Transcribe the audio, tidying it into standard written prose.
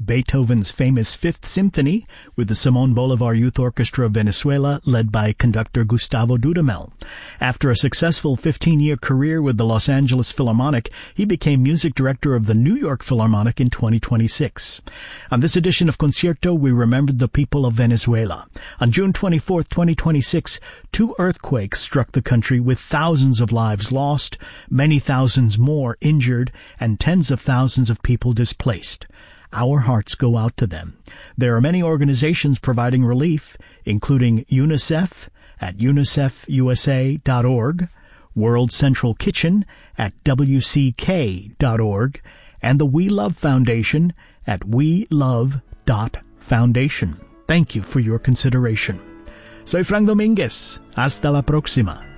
Beethoven's famous Fifth Symphony with the Simón Bolívar Youth Orchestra of Venezuela, led by conductor Gustavo Dudamel. After a successful 15-year career with the Los Angeles Philharmonic, he became music director of the New York Philharmonic in 2026. On this edition of Concierto, we remembered the people of Venezuela. On June 24, 2026, 2 earthquakes struck the country with thousands of lives lost, many thousands more injured, and tens of thousands of people displaced. Our hearts go out to them. There are many organizations providing relief, including UNICEF at unicefusa.org, World Central Kitchen at wck.org, and the We Love Foundation at welove.foundation. Thank you for your consideration. Soy Frank Domínguez. Hasta la próxima.